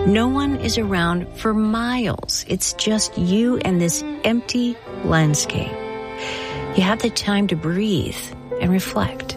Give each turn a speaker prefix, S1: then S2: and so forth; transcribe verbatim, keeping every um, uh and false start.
S1: No one is around for miles. It's just you and this empty landscape. You have the time to breathe and reflect.